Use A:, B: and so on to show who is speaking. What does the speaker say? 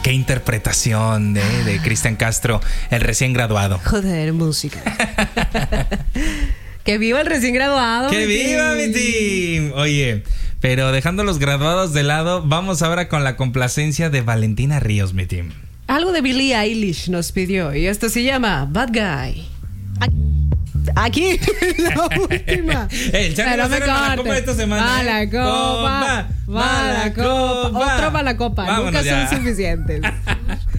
A: Qué interpretación de Cristian Castro, el recién graduado.
B: Joder, música. ¡Que viva el recién graduado!
A: ¡Que viva mi team! Oye, pero dejando los graduados de lado, vamos ahora con la complacencia de Valentina Ríos, mi team.
B: Algo de Billie Eilish nos pidió y esto se llama Bad Guy. Aquí, la última.
A: El Charlie va a ser mala copa de esta semana.
B: Mala copa. Otro mala copa.
A: Vámonos
B: nunca
A: ya.
B: son suficientes.